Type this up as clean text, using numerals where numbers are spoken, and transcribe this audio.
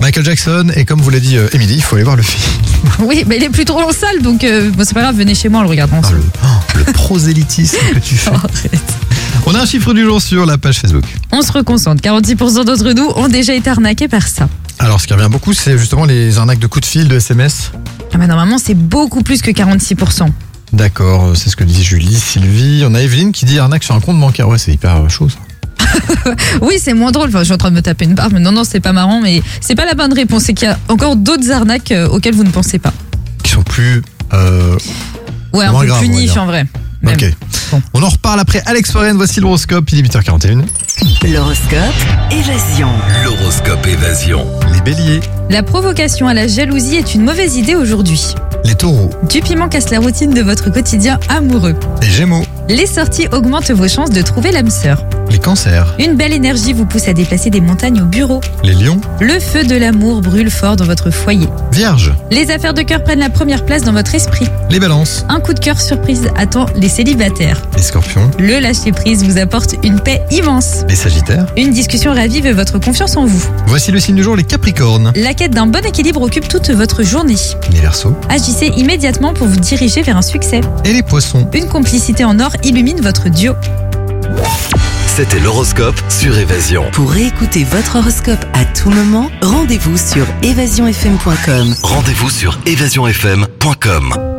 Michael Jackson, et comme vous l'a dit Émilie, il faut aller voir le film. Oui, mais il est plutôt en salle, donc bon, c'est pas grave, venez chez moi, on le regardera ensemble. Le prosélytisme que tu fais. Arrête. On a un chiffre du jour sur la page Facebook. On se reconcentre. 46% d'entre nous ont déjà été arnaqués par ça. Alors, ce qui revient beaucoup, c'est justement les arnaques de coups de fil, de SMS. Ah bah normalement, c'est beaucoup plus que 46%. D'accord, c'est ce que dit Julie, Sylvie. On a Evelyne qui dit arnaque sur un compte bancaire. Ouais, c'est hyper chaud ça. Oui, c'est moins drôle. Enfin, je suis en train de me taper une barre, mais non, c'est pas marrant. Mais c'est pas la bonne réponse. C'est qu'il y a encore d'autres arnaques auxquelles vous ne pensez pas. Qui sont plus. Ouais, un moins peu grave, plus on va niche dire. en vrai. Même. Ok. Bon. On en reparle après Alex Warren. Voici l'horoscope. Il est 8h41. L'horoscope Évasion. L'horoscope Évasion. Les béliers. La provocation à la jalousie est une mauvaise idée aujourd'hui. Les taureaux. Du piment casse la routine de votre quotidien amoureux. Les gémeaux. Les sorties augmentent vos chances de trouver l'âme sœur. Les cancers. Une belle énergie vous pousse à déplacer des montagnes au bureau. Les lions. Le feu de l'amour brûle fort dans votre foyer. Vierges. Les affaires de cœur prennent la première place dans votre esprit. Les balances. Un coup de cœur surprise attend les célibataires. Les scorpions. Le lâcher-prise vous apporte une paix immense. Les sagittaires. Une discussion ravive votre confiance en vous. Voici le signe du jour, les capricornes. La quête d'un bon équilibre occupe toute votre journée. Les verseaux. Agissez immédiatement pour vous diriger vers un succès. Et les poissons. Une complicité en or illumine votre duo. C'était l'horoscope sur Évasion. Pour réécouter votre horoscope à tout moment, rendez-vous sur évasionfm.com. Rendez-vous sur évasionfm.com.